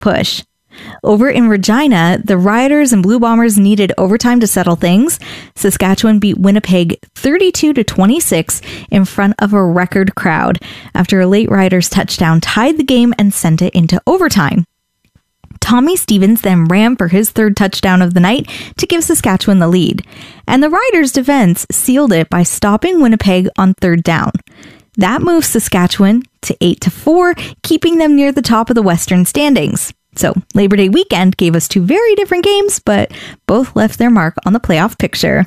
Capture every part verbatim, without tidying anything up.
push. Over in Regina, the Rioters and Blue Bombers needed overtime to settle things. Saskatchewan beat Winnipeg thirty-two to twenty-six in front of a record crowd after a late Rioters touchdown tied the game and sent it into overtime. Tommy Stevens then ran for his third touchdown of the night to give Saskatchewan the lead, and the Rioters' defense sealed it by stopping Winnipeg on third down. That moved Saskatchewan to eight to four, keeping them near the top of the Western standings. So, Labor Day weekend gave us two very different games, but both left their mark on the playoff picture.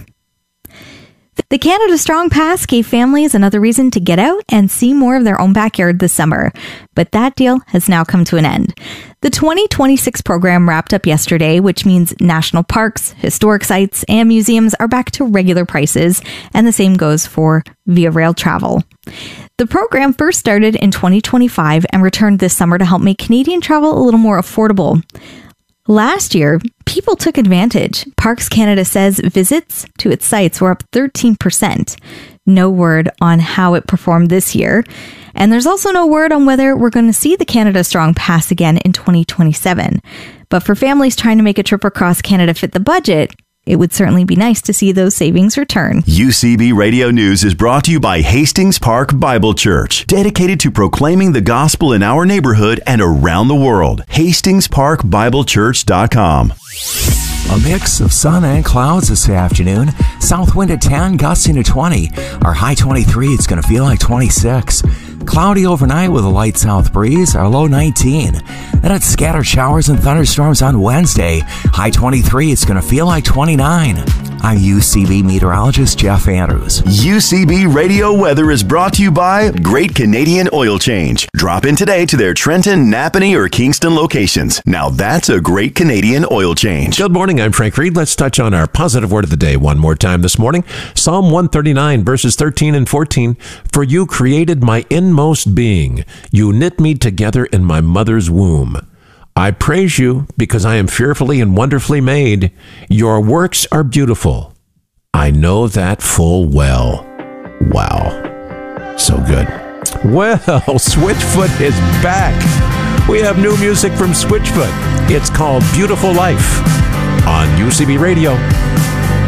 The Canada Strong Pass gave families another reason to get out and see more of their own backyard this summer, but that deal has now come to an end. The twenty twenty-six program wrapped up yesterday, which means national parks, historic sites, and museums are back to regular prices, and the same goes for Via Rail travel. The program first started in twenty twenty-five and returned this summer to help make Canadian travel a little more affordable. Last year, people took advantage. Parks Canada says visits to its sites were up thirteen percent. No word on how it performed this year. And there's also no word on whether we're going to see the Canada Strong Pass again in twenty twenty-seven. But for families trying to make a trip across Canada fit the budget, it would certainly be nice to see those savings return. U C B Radio News is brought to you by Hastings Park Bible Church, dedicated to proclaiming the gospel in our neighborhood and around the world. Hastings Park Bible Church dot com. A mix of sun and clouds this afternoon. South wind at ten, gusting to twenty. Our high twenty-three, it's going to feel like twenty-six. Cloudy overnight with a light south breeze, our low nineteen. Then it's scattered showers and thunderstorms on Wednesday. High twenty-three, it's going to feel like twenty-nine. I'm U C B meteorologist Jeff Andrews. U C B Radio Weather is brought to you by Great Canadian Oil Change. Drop in today to their Trenton, Napanee, or Kingston locations. Now that's a Great Canadian Oil Change. Good morning, I'm Frank Reed. Let's touch on our positive word of the day one more time this morning. Psalm one thirty-nine, verses thirteen and fourteen. For you created my inmost being. You knit me together in my mother's womb. I praise you because I am fearfully and wonderfully made. Your works are beautiful. I know that full well. Wow. So good. Well, Switchfoot is back. We have new music from Switchfoot. It's called Beautiful Life on U C B Radio.